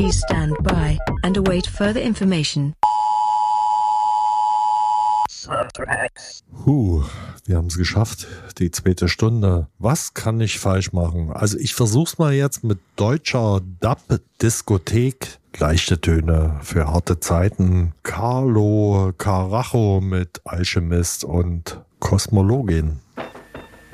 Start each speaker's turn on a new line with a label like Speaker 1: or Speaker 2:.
Speaker 1: Please stand by and await further information.
Speaker 2: Wir haben es geschafft, die 2. Stunde. Was kann ich falsch machen? Also ich versuch's mal jetzt mit deutscher Dub-Diskothek. Leichte Töne für harte Zeiten. Carlo Carajo mit Alchemist und Kosmologin.